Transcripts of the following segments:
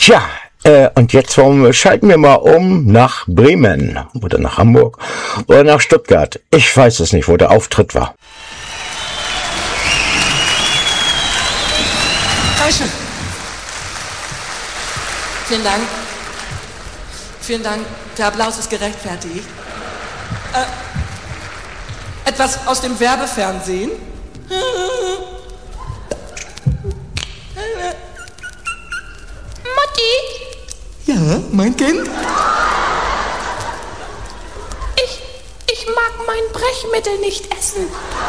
Tja, und jetzt schalten wir mal um nach Bremen oder nach Hamburg oder nach Stuttgart. Ich weiß es nicht, wo der Auftritt war. Dankeschön. Vielen Dank. Vielen Dank. Der Applaus ist gerechtfertigt. Etwas aus dem Werbefernsehen. Mutti? Ja, mein Kind? Ich mag mein Brechmittel nicht essen.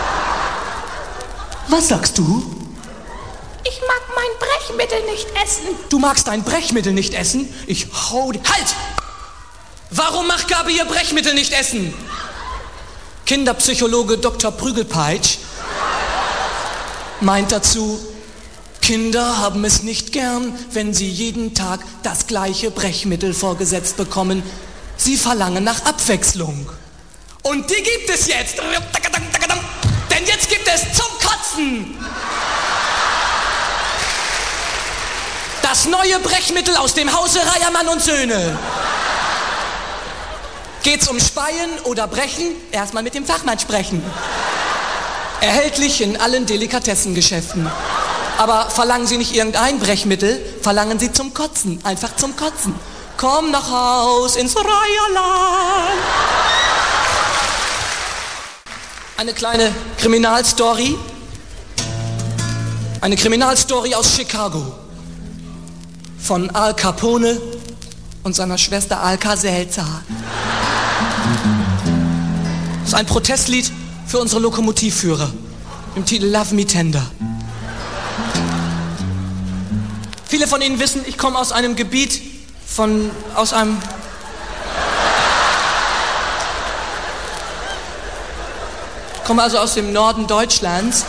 Was sagst du? Ich mag mein Brechmittel nicht essen. Du magst dein Brechmittel nicht essen? Ich hau dir... Halt! Warum macht Gabi ihr Brechmittel nicht essen? Kinderpsychologe Dr. Prügelpeitsch meint dazu, Kinder haben es nicht gern, wenn sie jeden Tag das gleiche Brechmittel vorgesetzt bekommen. Sie verlangen nach Abwechslung. Und die gibt es jetzt. Denn jetzt gibt es zum Kotzen das neue Brechmittel aus dem Hause Reiermann und Söhne. Geht's um Speien oder Brechen? Erstmal mit dem Fachmann sprechen. Erhältlich in allen Delikatessengeschäften. Aber verlangen Sie nicht irgendein Brechmittel, verlangen Sie zum Kotzen, einfach zum Kotzen. Komm nach Haus ins Reierland. Eine kleine Kriminalstory. Eine Kriminalstory aus Chicago. Von Al Capone und seiner Schwester Alka Seltzer. Das ist ein Protestlied für unsere Lokomotivführer. Im Titel Love Me Tender. Viele von Ihnen wissen, ich komme aus einem Gebiet Ich komme also aus dem Norden Deutschlands.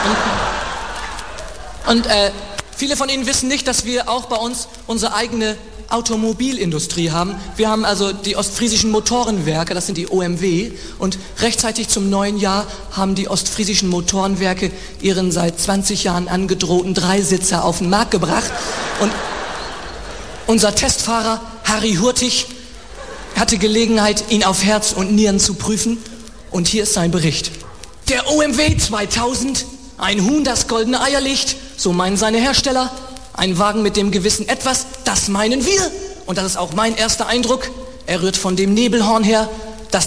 Und viele von Ihnen wissen nicht, dass wir auch bei uns unsere eigene Automobilindustrie haben. Wir haben also die Ostfriesischen Motorenwerke, das sind die OMW, und rechtzeitig zum neuen Jahr haben die Ostfriesischen Motorenwerke ihren seit 20 Jahren angedrohten Dreisitzer auf den Markt gebracht. Und unser Testfahrer Harry Hurtig hatte Gelegenheit, ihn auf Herz und Nieren zu prüfen, und hier ist sein Bericht. Der OMW 2000, ein Huhn, das goldene Eier legt, so meinen seine Hersteller. Ein Wagen mit dem gewissen Etwas, das meinen wir. Und das ist auch mein erster Eindruck. Er rührt von dem Nebelhorn her,